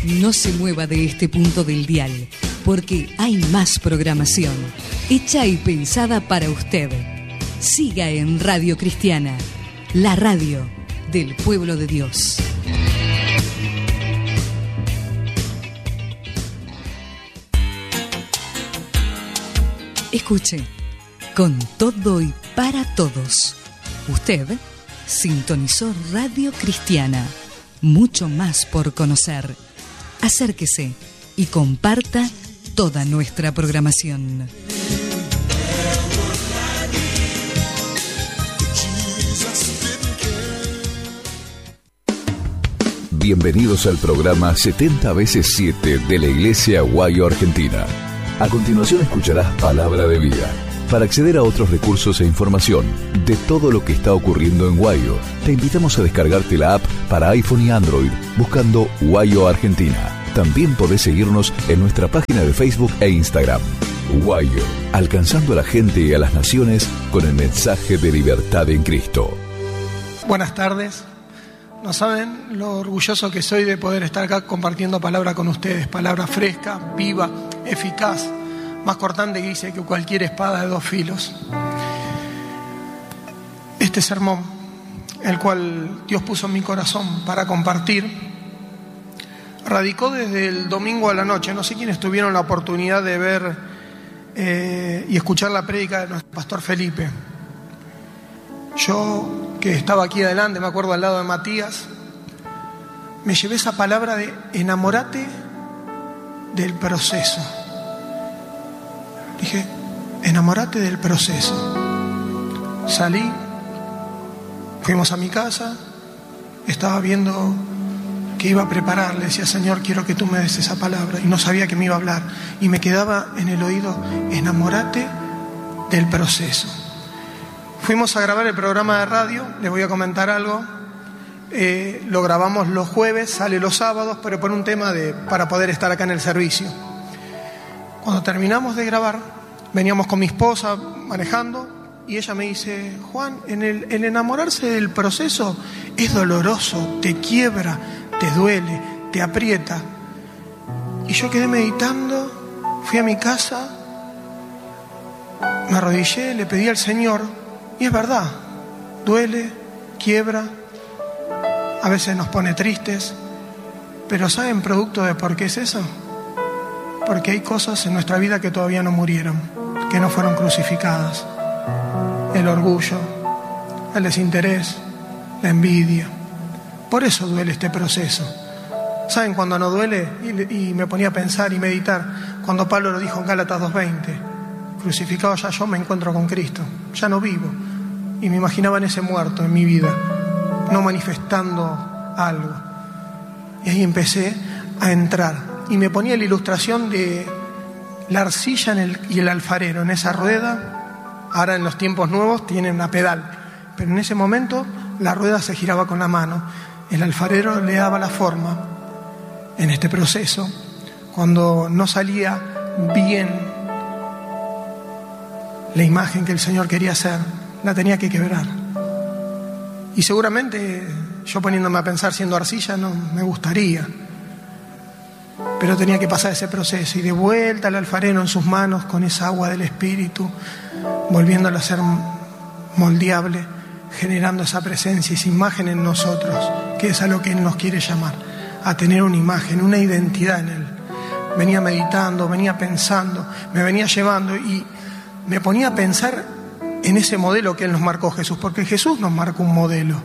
No se mueva de este punto del dial, porque hay más programación, hecha y pensada para usted. Siga en Radio Cristiana, la radio del pueblo de Dios. Escuche, con todo y para todos. Usted sintonizó Radio Cristiana. Mucho más por conocer. Acérquese y comparta toda nuestra programación. Bienvenidos al programa 70 veces 7 de la Iglesia Guayo Argentina. A continuación escucharás Palabra de Vida. Para acceder a otros recursos e información de todo lo que está ocurriendo en Guayo, te invitamos a descargarte la app para iPhone y Android buscando Guayo Argentina. También podés seguirnos en nuestra página de Facebook e Instagram. Guayo, alcanzando a la gente y a las naciones con el mensaje de libertad en Cristo. Buenas tardes. No saben lo orgulloso que soy de poder estar acá compartiendo palabra con ustedes. Palabra fresca, viva, eficaz, más cortante que dice que cualquier espada de 2 filos. Este sermón, el cual Dios puso en mi corazón para compartir, radicó desde el domingo a la noche. No sé quiénes tuvieron la oportunidad de ver y escuchar la prédica de nuestro pastor Felipe. Yo, que estaba aquí adelante, me acuerdo al lado de Matías, me llevé esa palabra de enamorate del proceso. Dije, enamorate del proceso. Salí, fuimos a mi casa, estaba viendo que iba a preparar, le decía, Señor, quiero que tú me des esa palabra, y no sabía que me iba a hablar, y me quedaba en el oído, enamorate del proceso. Fuimos a grabar el programa de radio, les voy a comentar algo, lo grabamos los jueves, sale los sábados, pero por un tema para poder estar acá en el servicio. Cuando terminamos de grabar, veníamos con mi esposa manejando y ella me dice, Juan, el enamorarse del proceso es doloroso, te quiebra, te duele, te aprieta. Y yo quedé meditando, fui a mi casa, me arrodillé, le pedí al Señor. Y es verdad, duele, quiebra, a veces nos pone tristes, pero ¿saben producto de por qué es eso? Porque hay cosas en nuestra vida que todavía no murieron, que no fueron crucificadas. El orgullo, el desinterés, la envidia. Por eso duele este proceso. ¿Saben cuando no duele? Y me ponía a pensar y meditar, cuando Pablo lo dijo en Gálatas 2:20. Crucificado ya yo me encuentro con Cristo, ya no vivo. Y me imaginaba en ese muerto en mi vida, no manifestando algo. Y ahí empecé a entrar. Y me ponía la ilustración de la arcilla y el alfarero en esa rueda. Ahora en los tiempos nuevos tienen una pedal. Pero en ese momento la rueda se giraba con la mano. El alfarero le daba la forma. En este proceso, cuando no salía bien la imagen que el Señor quería hacer, la tenía que quebrar. Y seguramente yo poniéndome a pensar siendo arcilla no me gustaría, pero tenía que pasar ese proceso y de vuelta al alfarero en sus manos con esa agua del Espíritu, volviéndolo a ser moldeable, generando esa presencia y esa imagen en nosotros, que es a lo que Él nos quiere llamar, a tener una imagen, una identidad en Él. Venía meditando, venía pensando, me venía llevando y me ponía a pensar en ese modelo que Él nos marcó Jesús, porque Jesús nos marcó un modelo.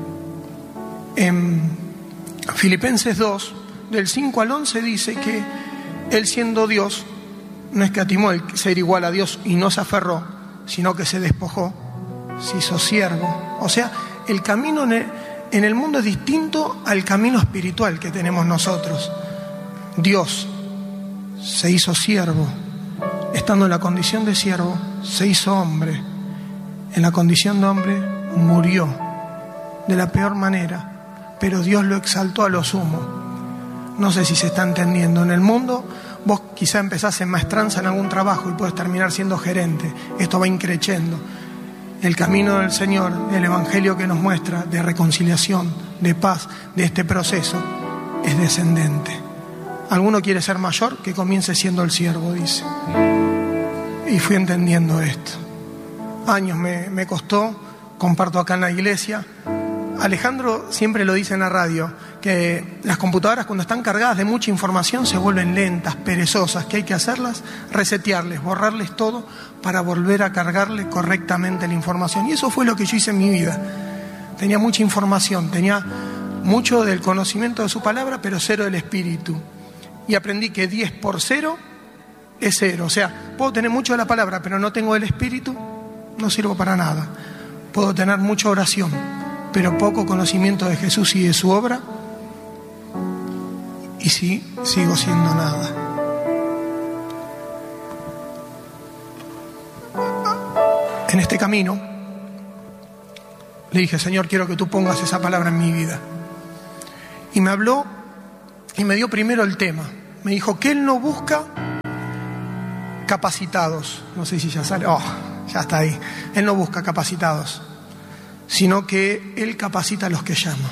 En Filipenses 2, del 5 al 11, dice que Él, siendo Dios, no escatimó el ser igual a Dios y no se aferró, sino que se despojó, se hizo siervo. O sea, el camino en el mundo es distinto al camino espiritual que tenemos nosotros. Dios se hizo siervo. Estando en la condición de siervo, se hizo hombre. En la condición de hombre, murió de la peor manera, pero Dios lo exaltó a lo sumo. No sé si se está entendiendo. En el mundo, vos quizá empezás en maestranza en algún trabajo y puedes terminar siendo gerente. Esto va increciendo. El camino del Señor, el evangelio que nos muestra de reconciliación, de paz, de este proceso, es descendente. alguno quiere ser mayor, que comience siendo el siervo, dice. Y fui entendiendo esto. Años me costó, comparto acá en la iglesia. Alejandro siempre lo dice en la radio, que las computadoras cuando están cargadas de mucha información se vuelven lentas, perezosas, que hay que hacerlas, resetearles, borrarles todo para volver a cargarle correctamente la información. Y eso fue lo que yo hice en mi vida. Tenía mucha información, tenía mucho del conocimiento de su palabra, pero cero del espíritu. Y aprendí que 10 por 0 es 0. O sea, puedo tener mucho de la palabra, pero no tengo el espíritu, no sirvo para nada. Puedo tener mucha oración, pero poco conocimiento de Jesús y de su obra, y sí, sigo siendo nada. En este camino le dije: Señor, quiero que tú pongas esa palabra en mi vida. Y me habló y me dio primero el tema. Me dijo que Él no busca capacitados. No sé si ya sale. Ya está ahí. Él no busca capacitados, sino que Él capacita a los que llama.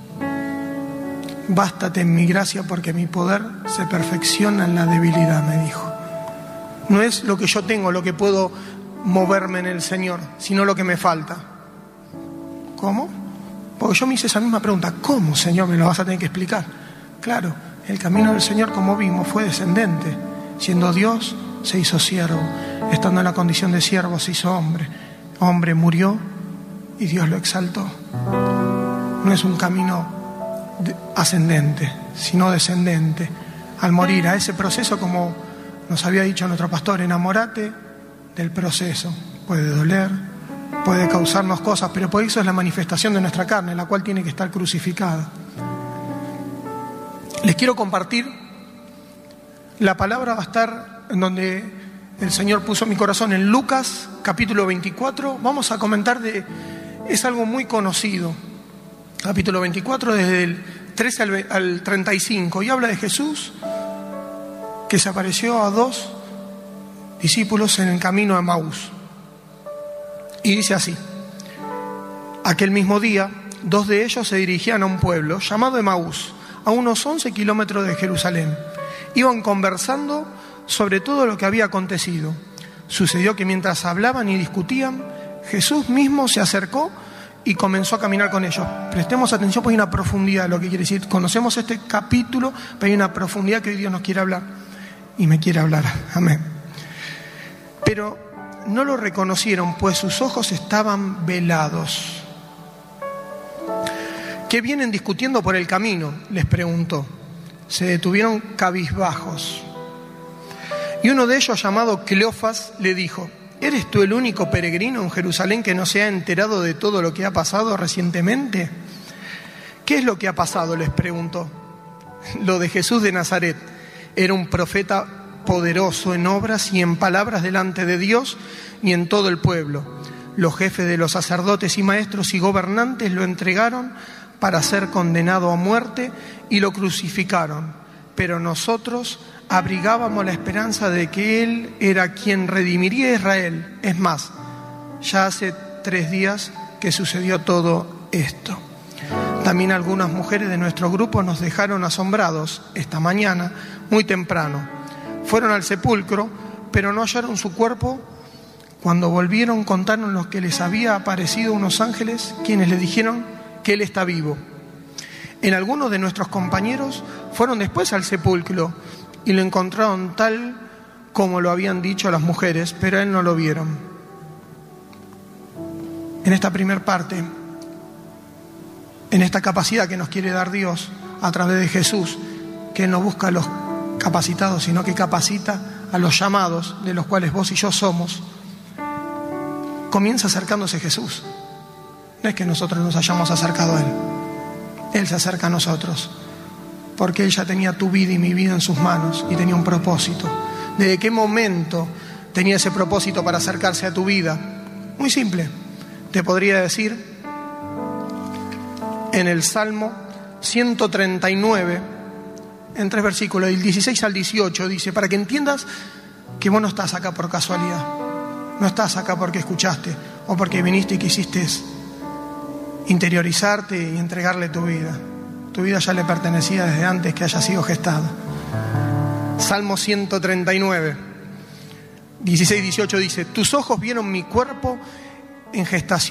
Bástate en mi gracia, porque mi poder se perfecciona en la debilidad, me dijo. No es lo que yo tengo, lo que puedo moverme en el Señor, sino lo que me falta. ¿Cómo? Porque yo me hice esa misma pregunta. ¿Cómo, Señor? Me lo vas a tener que explicar. Claro, el camino del Señor, como vimos, fue descendente. Siendo Dios, se hizo siervo. Estando en la condición de siervo, se hizo hombre. Hombre murió y Dios lo exaltó. No es un camino ascendente, sino descendente. Al morir a ese proceso, como nos había dicho nuestro pastor, enamórate del proceso. Puede doler, puede causarnos cosas, pero por eso es la manifestación de nuestra carne, la cual tiene que estar crucificada. Les quiero compartir, la palabra va a estar en donde el Señor puso mi corazón, en Lucas capítulo 24. Vamos a comentar es algo muy conocido, capítulo 24, desde el 13 al 35, y habla de Jesús que se apareció a 2 discípulos en el camino a Emaús. Y dice así: aquel mismo día, 2 de ellos se dirigían a un pueblo llamado Emaús, a unos 11 kilómetros de Jerusalén. Iban conversando sobre todo lo que había acontecido. Sucedió que mientras hablaban y discutían, Jesús mismo se acercó y comenzó a caminar con ellos. Prestemos atención, porque hay una profundidad de lo que quiere decir. Conocemos este capítulo, pero hay una profundidad que hoy Dios nos quiere hablar. Y me quiere hablar. Amén. Pero no lo reconocieron, pues sus ojos estaban velados. ¿Qué vienen discutiendo por el camino?, les preguntó. Se detuvieron cabizbajos. Y uno de ellos, llamado Cleofas, le dijo: ¿eres tú el único peregrino en Jerusalén que no se ha enterado de todo lo que ha pasado recientemente? ¿Qué es lo que ha pasado?, les preguntó. Lo de Jesús de Nazaret. Era un profeta poderoso en obras y en palabras delante de Dios y en todo el pueblo. Los jefes de los sacerdotes y maestros y gobernantes lo entregaron para ser condenado a muerte y lo crucificaron. Pero nosotros abrigábamos la esperanza de que Él era quien redimiría a Israel. Es más, ya hace 3 días que sucedió todo esto. También algunas mujeres de nuestro grupo nos dejaron asombrados esta mañana, muy temprano. Fueron al sepulcro, pero no hallaron su cuerpo. Cuando volvieron, contaron lo que les había aparecido unos ángeles, quienes les dijeron que Él está vivo. En algunos de nuestros compañeros fueron después al sepulcro y lo encontraron tal como lo habían dicho las mujeres, pero a Él no lo vieron. En esta primer parte, en esta capacidad que nos quiere dar Dios a través de Jesús, que Él no busca a los capacitados, sino que capacita a los llamados, de los cuales vos y yo somos, comienza acercándose Jesús. No es que nosotros nos hayamos acercado a Él. Él se acerca a nosotros, porque Él ya tenía tu vida y mi vida en sus manos y tenía un propósito. ¿Desde qué momento tenía ese propósito para acercarse a tu vida? Muy simple. Te podría decir en el Salmo 139, en 3 versículos, del 16 al 18, dice, para que entiendas que vos no estás acá por casualidad. No estás acá porque escuchaste o porque viniste y quisiste interiorizarte y entregarle tu vida. Tu vida ya le pertenecía desde antes que haya sido gestada. Salmo 139, 16-18 dice: tus ojos vieron mi cuerpo en gestación.